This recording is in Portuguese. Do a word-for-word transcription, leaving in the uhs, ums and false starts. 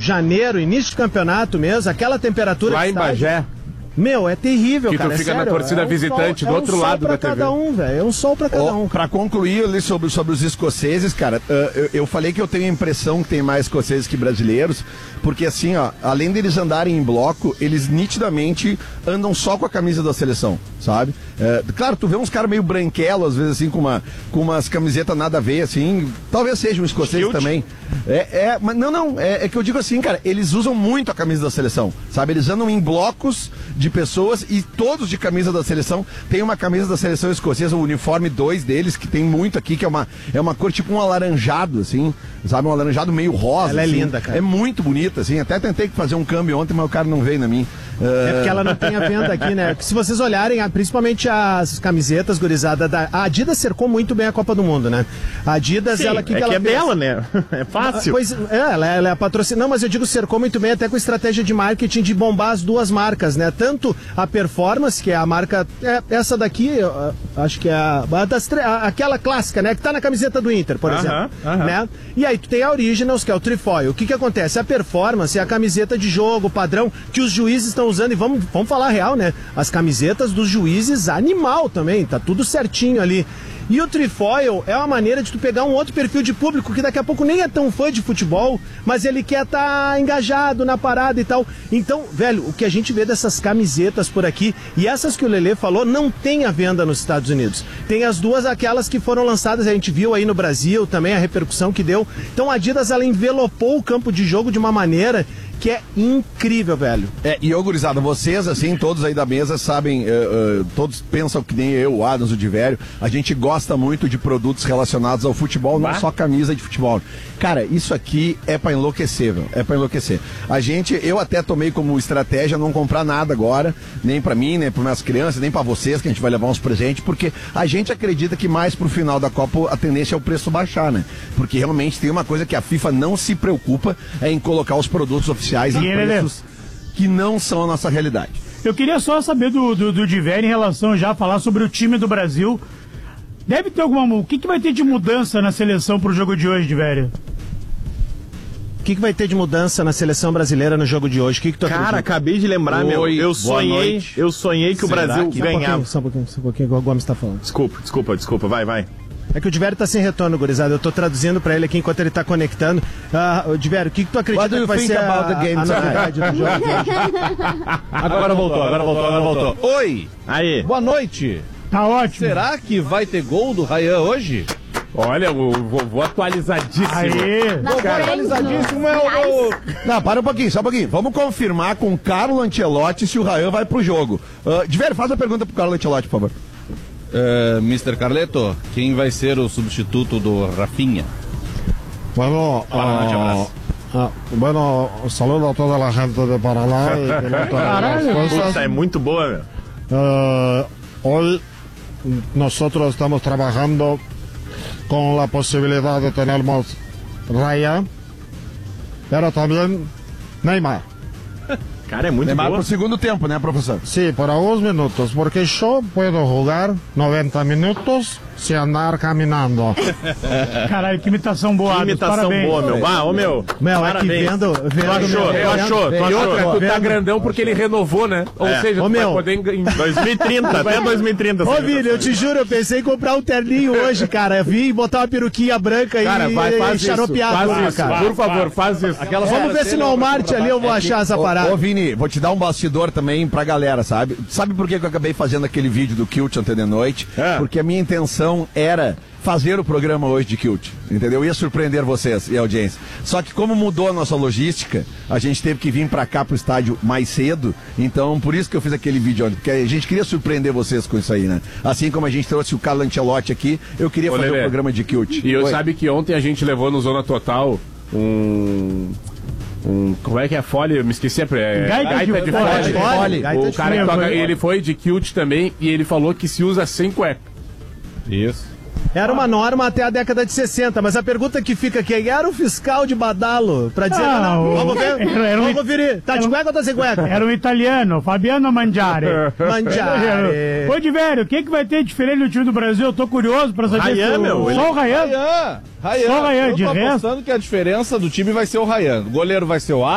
janeiro, início de campeonato mesmo, aquela temperatura... Lá em Bagé. Meu, é terrível, que cara. Tu fica é sério, na torcida é um visitante, sol, do outro é um lado sol da pra T V. cada um, velho. É um sol pra cada oh, um. Pra concluir ali sobre, sobre os escoceses, cara, uh, eu, eu falei que eu tenho a impressão que tem mais escoceses que brasileiros, porque assim, ó, além deles andarem em bloco, eles nitidamente andam só com a camisa da seleção, sabe? Uh, claro, tu vê uns caras meio branquelo, às vezes assim, com, uma, com umas camisetas nada a ver, assim, talvez seja um escocês Shield. também. É, é, mas não, não, é, é que eu digo assim, cara, eles usam muito a camisa da seleção, sabe? Eles andam em blocos de pessoas e todos de camisa da seleção. Tem uma camisa da seleção escocesa, o uniforme dois deles, que tem muito aqui, que é uma, é uma cor tipo um alaranjado, assim, sabe? Um alaranjado meio rosa. Ela assim. é linda, cara. É muito bonita, assim. Até tentei fazer um câmbio ontem, mas o cara não veio na minha. Uh... É porque ela não tem a venda aqui, né? Se vocês olharem, principalmente as camisetas, gurizada, da... a Adidas cercou muito bem a Copa do Mundo, né? A Adidas, Sim, ela... Que é que que ela é fez? dela, né? É fácil. Pois é, ela, ela é a patrocínio. Não, mas eu digo cercou muito bem até com estratégia de marketing de bombar as duas marcas, né? Tanto a Performance, que é a marca... É, essa daqui, eu, acho que é a, a das, a, aquela clássica, né? Que tá na camiseta do Inter, por Aham, exemplo. aham. Né? E aí tu tem a Originals, que é o Trifoil. O que que acontece? A Performance é a camiseta de jogo, padrão, que os juízes estão usando. E vamos, vamos falar real, né? As camisetas dos juízes, animal também. Tá tudo certinho ali. E o Trifoil é uma maneira de tu pegar um outro perfil de público que daqui a pouco nem é tão fã de futebol, mas ele quer estar tá engajado na parada e tal. Então, velho, o que a gente vê dessas camisetas por aqui, e essas que o Lelê falou, não tem a venda nos Estados Unidos. Tem as duas, aquelas que foram lançadas, a gente viu aí no Brasil também, a repercussão que deu. Então a Adidas, ela envelopou o campo de jogo de uma maneira que é incrível, velho. É, e ô gurizada, vocês, assim, todos aí da mesa sabem, uh, uh, todos pensam que nem eu, o Adams, o Divério, a gente gosta muito de produtos relacionados ao futebol, não Bah. só camisa de futebol. Cara, isso aqui é pra enlouquecer, velho, é pra enlouquecer. A gente, eu até tomei como estratégia não comprar nada agora, nem pra mim, nem para minhas crianças, nem pra vocês, que a gente vai levar uns presentes, porque a gente acredita que mais pro final da Copa a tendência é o preço baixar, né? Porque realmente tem uma coisa que a FIFA não se preocupa, é em colocar os produtos oficiais em preços que não são a nossa realidade. Eu queria só saber do, do, do Diver em relação já a falar sobre o time do Brasil. Deve ter alguma... O que, que vai ter de mudança na seleção pro jogo de hoje, Diver? O que, que vai ter de mudança na seleção brasileira no jogo de hoje? O que, que tu Cara, acredita? acabei de lembrar, meu. Oi, Eu boa sonhei, noite. eu sonhei que o Será Brasil que- ganhava. Só um pouquinho, só um pouquinho, igual o Gomes tá falando. Desculpa, desculpa, desculpa. Vai, vai. É que o Divério tá sem retorno, gurizada. Eu tô traduzindo pra ele aqui enquanto ele tá conectando. Ah, o Divério, o que, que tu acredita What do you que vai think ser a, about the game a novidade do jogo de hoje? Agora voltou, agora voltou, agora voltou. Oi, Aí. boa noite. Tá ótimo. Será que vai ter gol do Ryan hoje? Olha, o vovô atualizadíssimo. Aê. Atualizadíssimo é o... Não, para um pouquinho, só um pouquinho. Vamos confirmar com o Carlo Ancelotti se o Rayan vai pro jogo. Uh, Divério, faz a pergunta pro Carlo Ancelotti, por favor. Uh, mister Carleto, quem vai ser o substituto do Rafinha? Bueno, Paraná, ah, ah, bueno, saludo a toda la gente de Paraná y que no tenga respuestas. Puta, é muito boa, meu. Eh, hoy nosotros estamos trabajando con la posibilidad de tenermos Raya, pero también Neymar. Cara, é muito Neymar boa. pro segundo tempo, né, professor? Sí, por algunos minutos, porque yo puedo jugar noventa minutos sem andar caminhando. Caralho, que imitação boa. Que Adams, imitação parabéns. boa, meu. Ah, ô, meu. Meu, é que Parabéns. vendo... Tu vendo achou, meu, tu vendo- achou, tu vendo- E outra, tu tá vendo- grandão porque ele renovou, né? Ou É. seja, Ô, tu meu. vai poder... Em... dois mil e trinta, até dois mil e trinta. Ô, Vini, eu te juro, eu pensei em comprar um terninho hoje, cara. Vim botar uma peruquinha branca Cara, e, vai, e faz isso, xaropear faz tudo, isso, cara. por favor, faz isso. Vamos ver se no Walmart ali eu vou achar essa Ô, parada. ô, Vini, vou te dar um bastidor também pra galera, sabe? Sabe por que que eu acabei fazendo aquele vídeo do Kilt ontem de noite? É. Porque a minha intenção era fazer o programa hoje de Kilt, entendeu? Ia surpreender vocês e a audiência. Só que como mudou a nossa logística, a gente teve que vir pra cá pro estádio mais cedo, então por isso que eu fiz aquele vídeo ontem, porque a gente queria surpreender vocês com isso aí, né? Assim como a gente trouxe o Carlo Ancelotti aqui, eu queria Ô, fazer Lelê, o programa de Kilt. E eu Oi. sabe que ontem a gente levou no Zona Total um... um como é que é folha? Eu me esqueci. É, Gaita de de folha. folha. Gaita de folha. Gaita O de cara que folha. toca, ele foi de kilt também e ele falou que se usa sem cueca. Isso. Era uma norma até a década de sessenta, mas a pergunta que fica aqui é, era o fiscal de Badalo pra dizer, Ah, não, não, o- vamos ver, era- era um- vamos conferir, tá de cueca ou tá sem cueca? Era um italiano, Fabiano Mangiare. Mangiare. Ô, Divério, o que, que vai ter diferente no time do Brasil? Eu tô curioso pra saber Ryan, se o... meu, Só o Ryan. Rayan, Rayan. Só o Ryan, eu de tô resto. apostando que a diferença do time vai ser o Rayan. O goleiro vai ser o